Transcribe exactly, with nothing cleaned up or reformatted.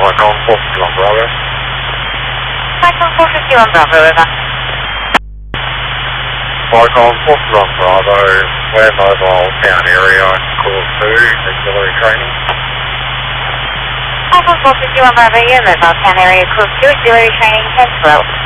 Falcon four fifty-one Bravo. Falcon four fifty-one Bravo, over. Falcon four fifty-one Bravo, we're mobile town area, course two, auxiliary training. Falcon four fifty-one Bravo, you're mobile town area, course two, auxiliary training, ten twelve.